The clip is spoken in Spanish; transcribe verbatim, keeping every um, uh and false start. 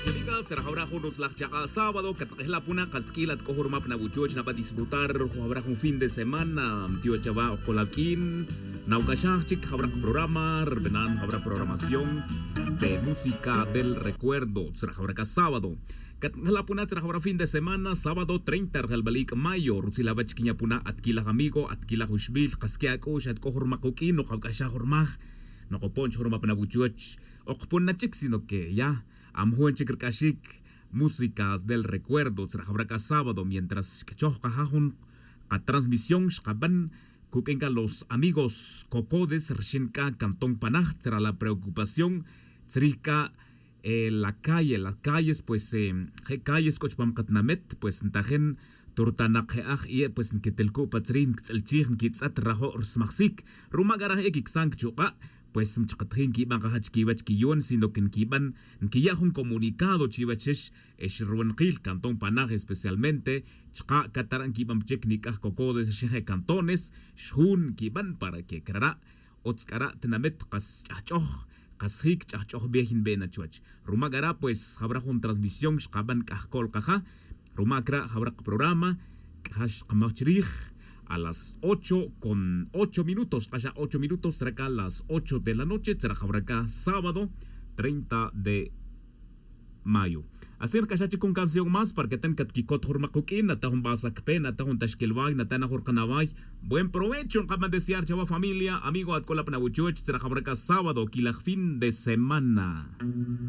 Amigas, será juntos la chaca sábado, que es la puna, casquilat, cohormap na buchoch, na pa disfrutar, habrá un fin de semana, tío chava, ocolaquín, naukashachik, habrá programa, rebenan, habrá programación de música del recuerdo, será habrá sábado. La puna será habrá fin de semana, sábado treinta de balik mayo, rutsilavach kinya puna, atkila amigo, atkila hushbil, kaskiakosh, at cohormakokin, no kaukashahormach, no coponch hormap na buchoch, okpon na chik, sino que ya. Amhuan chikrkashik, músicas del recuerdo, será sábado, mientras que chohkahun, ka transmisión, shkaban, kukenka los amigos cocodes, reshinka, cantón panaj, será la preocupación, serika eh, la calle, las calles, pues, eh, calles, cochpam katnamet, pues, tajen, turtanakheaj, y pues, que telko patrin, el chih, kitsat, rajo, rsmaxik, rumagarah ekik sank chuka, pues mchakathin kiban kahach kiwach kiyon sino que kiban kiya un comunicado chivachesh eshruan qil cantón Panaj especialmente chqa kataran kiban cheknikah cocodes sheje cantones shun kiban para que krara otskara tenamet qas chachoj qashik chachoj behin benachwach rumagara pues habrá un transmisión shqaban kahkol kaja rumakra habrá programa kash qamachrij a las ocho con ocho minutos, allá ocho minutos, será acá a las ocho de la noche, será acá sábado treinta de mayo. Así que con canción más para que tengan que hurmakukin, natahun basakpe, natahun tashkilway, natana hurkanaway. Buen provecho, como desear, chava familia, amigo at colapnabuchuech, será acá sábado, quila fin de semana.